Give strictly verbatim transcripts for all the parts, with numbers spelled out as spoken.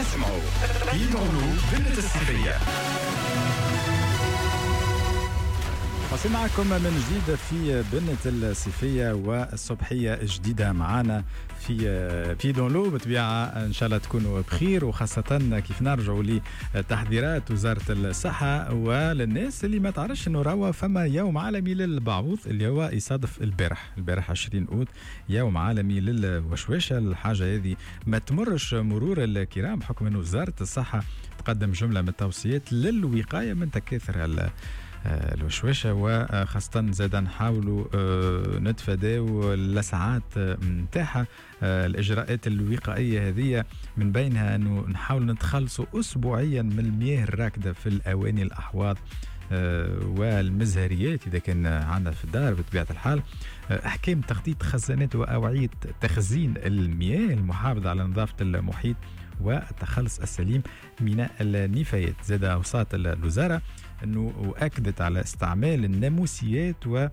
اسمعوا بيدونو بنت الصيفية. وصل معكم من جديد في بنة الصيفية والصبحية جديدة معنا في في دونلو. بطبيعة إن شاء الله تكونوا بخير، وخاصة كيف نرجعوا لتحذيرات وزارة الصحة وللناس اللي ما تعرفش إنه روا فما يوم عالمي للبعوض اللي هو يصادف البارح البارح عشرين أوت، يوم عالمي للوشوشة. الحاجة هذه ما تمرش مرور الكرام بحكم إنه وزارة الصحة تقدم جملة من التوصيات للوقاية من تكاثر الوشوشة، وخاصة زاد نحاولوا نتفاداو اللسعات نتاعها. الإجراءات الوقائية هذه من بينها أنه نحاول نتخلصوا أسبوعيا من المياه الراكدة في الأواني الأحواض والمزهريات إذا كان عندنا في الدار بطبيعة الحال. أحكام تخطيط خزانات وأوعية تخزين المياه، المحافظة على نظافة المحيط والتخلص السليم من النفايات. زاد أوصات الوزارة أنه وأكدت على استعمال الناموسيات و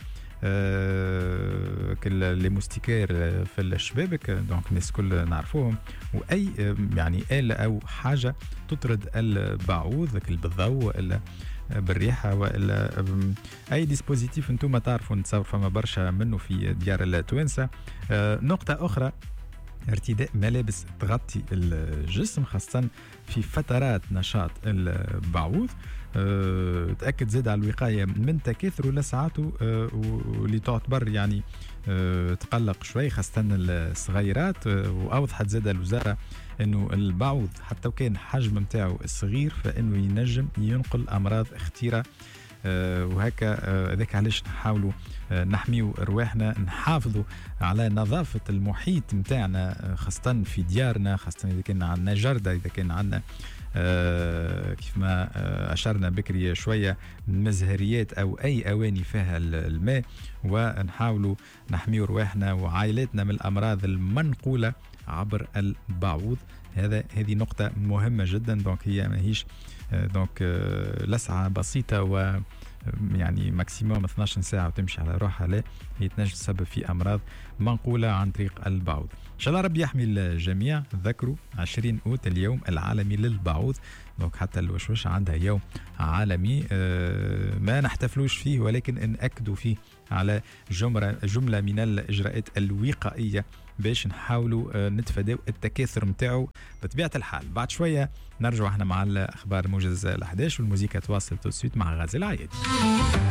لي موستيكير في الشبابك، دونك الناس كل نعرفوهم، واي يعني آلة او حاجه تطرد البعوض بالضوء ولا بالريحه ولا اي ديسبوزيتيف انتم تعرفوا نتصور فما برشا منه في ديار التوانسه. نقطه اخرى، ارتداء ملابس تغطي الجسم خاصة في فترات نشاط البعوض. أه تأكد زاد على الوقاية من تكاثر لسعاته، أه واللي تعتبر يعني أه تقلق شوي خاصة الصغيرات. أه وأوضحت زاد الوزارة أنه البعوض حتى وكان حجم متاعه صغير فإنه ينجم ينقل أمراض خطيرة. أه وهكا ذاك أه علاش نحاولوا أه نحميو رواحنا، نحافظوا على نظافة المحيط متاعنا خاصة في ديارنا، خاصة إذا كان عندنا جردة، إذا كان عندنا أه كيف ما أه أشرنا بكري شوية مزهريات أو أي أواني فيها الماء، ونحاولوا نحميو رواحنا وعائلاتنا من الأمراض المنقولة عبر البعوض. هذا هذه نقطة مهمة جدا. دونك هي ماهيش دونك لسعة بسيطة و يعني ماكسيموم اثناش ساعة وتمشي على روحها، لا هي تنجم تسبب في أمراض منقولة عن طريق البعوض. إن شاء الله ربي يحمي الجميع. ذكروا عشرين أوت اليوم العالمي للبعوض، دونك حتى الوشوشة عندها يوم عالمي أه ما نحتفلوش فيه ولكن نأكدوا فيه على جملة جملة من الإجراءات الوقائية باش نحاولوا نتفاداو التكاثر متاعو بطبيعة الحال. بعد شوية نرجع احنا مع الأخبار موجز الأحداث والموسيقى تواصل توسيت مع غازي العيادي.